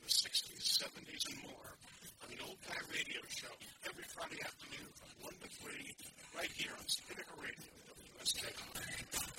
the 60s, 70s, and more on the Old Guy Radio Show every Friday afternoon from 1 to 3 right here on Spinnaker Radio, WSKR.